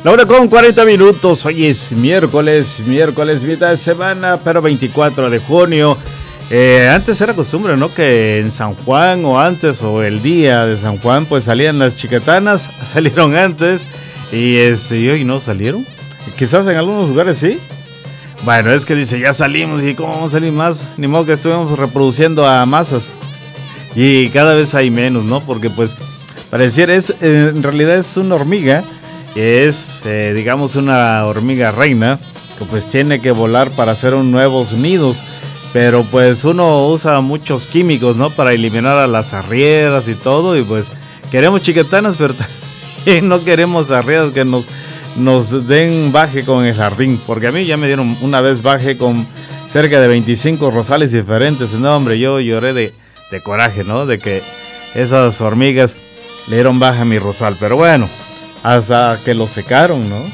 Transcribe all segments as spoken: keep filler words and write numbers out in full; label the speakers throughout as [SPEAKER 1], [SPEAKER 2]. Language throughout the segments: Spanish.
[SPEAKER 1] La hora con cuarenta minutos, hoy es miércoles, miércoles, mitad de semana, pero veinticuatro de junio. Eh, antes era costumbre, ¿no? Que en San Juan o antes o el día de San Juan, pues salían las chiquetanas, salieron antes y, este, y hoy no salieron. Quizás en algunos lugares sí. Bueno, es que dice, ya salimos y ¿cómo vamos a salir más? Ni modo que estuvimos reproduciendo a masas. Y cada vez hay menos, ¿no? Porque pues pareciera, es, eh, en realidad es una hormiga. Es, eh, digamos, una hormiga reina que pues tiene que volar para hacer un nuevos nidos, pero pues uno usa muchos químicos, ¿no? Para eliminar a las arrieras y todo, y pues queremos chiquetanas, pero también no queremos arrieras que nos, nos den baje con el jardín, porque a mí ya me dieron una vez baje con cerca de veinticinco rosales diferentes. No, hombre, yo lloré de, de coraje, ¿no? De que esas hormigas le dieron baja a mi rosal, pero bueno, hasta que lo secaron, ¿no?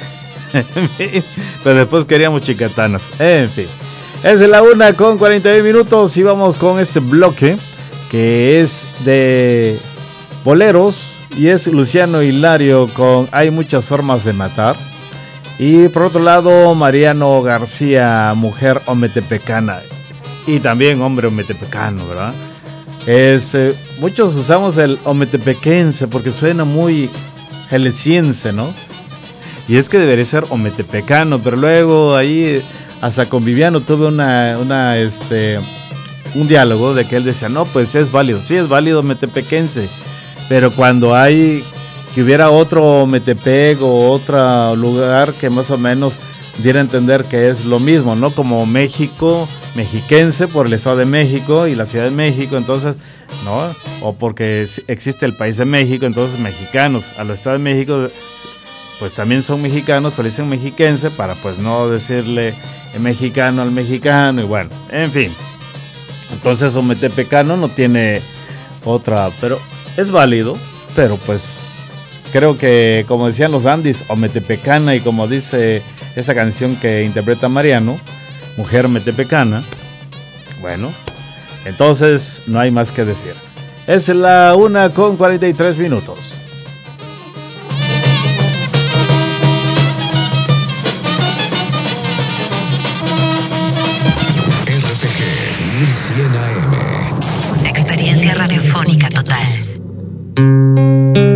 [SPEAKER 1] Pero después queríamos chiquetanas. En fin, es la una con cuarenta y uno minutos y vamos con este bloque que es de boleros y es Luciano Hilario con Hay muchas formas de matar. Y por otro lado, Mariano García, Mujer Ometepecana. Y también hombre ometepecano, ¿verdad? Es, eh, muchos usamos el ometepequense porque suena muy jalisciense, ¿no? Y es que debería ser ometepecano, pero luego ahí hasta con Viviano tuve una, una este, un diálogo de que él decía, no, pues es válido, sí es válido ometepequense, pero cuando hay, que hubiera otro Metepec o otro lugar que más o menos diera a entender que es lo mismo, ¿no? Como México, mexiquense por el Estado de México y la Ciudad de México, entonces, ¿no? O porque existe el país de México, entonces mexicanos, a los Estados de México, pues también son mexicanos, pero dicen mexiquense para pues no decirle mexicano al mexicano y bueno, en fin. Entonces ometepecano no tiene otra, pero es válido, pero pues creo que como decían los Andis, ometepecana y como dice esa canción que interpreta Mariano, Mujer Ometepecana, bueno, entonces no hay más que decir. Es la una con cuarenta y tres minutos.
[SPEAKER 2] R T G mil cien A M.
[SPEAKER 3] Experiencia radiofónica total.